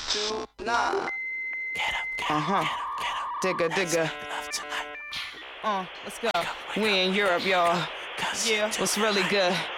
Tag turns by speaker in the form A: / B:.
A: Nah. Digga, digga. Let's go. We in Europe, y'all. Yeah. What's really good?